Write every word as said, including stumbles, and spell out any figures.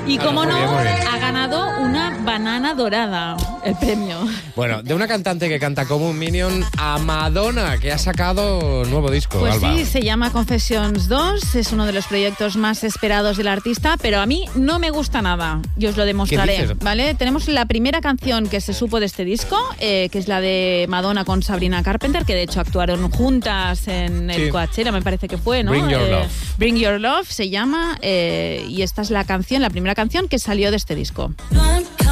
Y como Muy no, bien, muy bien. ha ganado una banana dorada, el premio. Bueno, de una cantante que canta como un Minion a Madonna, que ha sacado nuevo disco, Pues Alba. sí, se llama Confessions dos, es uno de los proyectos más esperados del artista, pero a mí no me gusta nada, yo os lo demostraré, ¿Qué dices? ¿vale? Tenemos la primera canción que se supo de este disco, eh, que es la de Madonna con Sabrina Carpenter, que de hecho actuaron juntas en el Sí. Coachella, me parece que fue, ¿no? Bring Your Eh, Love. Bring Your Love se llama, eh, y esta es la canción, la primera canción que salió de este disco. No